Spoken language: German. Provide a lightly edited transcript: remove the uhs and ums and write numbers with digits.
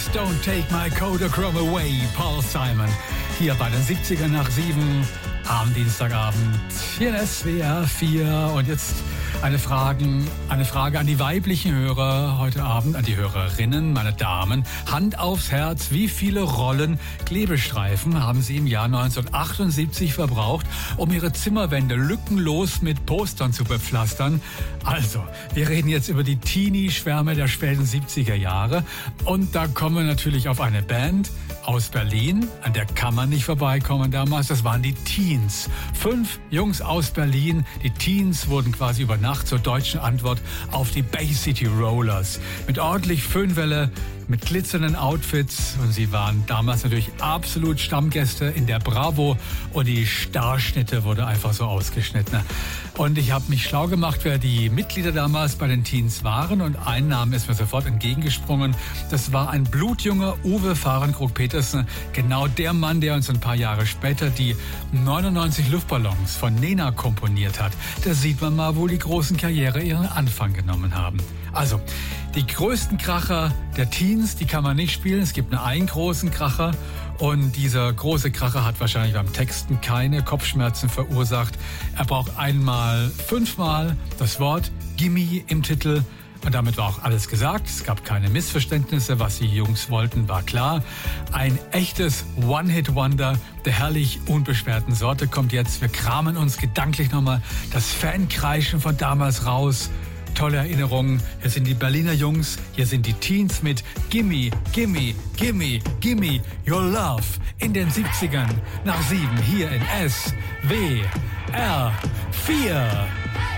Please don't take my Kodachrome away, Paul Simon. Hier bei den 70er nach 7 am Dienstagabend hier in SWR 4. Und jetzt eine Frage an die weiblichen Hörer heute Abend, an die Hörerinnen, meine Damen. Hand aufs Herz, wie viele Rollen Klebestreifen haben Sie im Jahr 1978 verbraucht, um Ihre Zimmerwände lückenlos mit Postern zu bepflastern? Also, wir reden jetzt über die Teenie-Schwärme der späten 70er Jahre. Und da kommen wir natürlich auf eine Band aus Berlin, an der kann man nicht vorbeikommen damals. Das waren die Teens. 5 Jungs aus Berlin. Die Teens wurden quasi über Nacht zur deutschen Antwort auf die Bay City Rollers. Mit ordentlich Föhnwelle, mit glitzernden Outfits. Und sie waren damals natürlich absolut Stammgäste in der Bravo. Und die Starschnitte wurde einfach so ausgeschnitten. Und ich habe mich schlau gemacht, wer die Mitglieder damals bei den Teens waren. Und ein Name ist mir sofort entgegengesprungen. Das war ein blutjunger Uwe Fahrenkrog-Petersen. Genau der Mann, der uns ein paar Jahre später die 99 Luftballons von Nena komponiert hat. Da sieht man mal, wo die großen Karriere ihren Anfang genommen haben. Also, die größten Kracher der Teens, die kann man nicht spielen. Es gibt nur einen großen Kracher. Und dieser große Kracher hat wahrscheinlich beim Texten keine Kopfschmerzen verursacht. Er braucht 5-mal das Wort Gimme im Titel. Und damit war auch alles gesagt. Es gab keine Missverständnisse. Was die Jungs wollten, war klar. Ein echtes One-Hit-Wonder der herrlich unbeschwerten Sorte kommt jetzt. Wir kramen uns gedanklich nochmal das Fankreischen von damals raus. Tolle Erinnerungen. Hier sind die Berliner Jungs. Hier sind die Teens mit Gimme, Gimme, Gimme, Gimme Your Love in den 70ern nach 7 hier in SWR 4.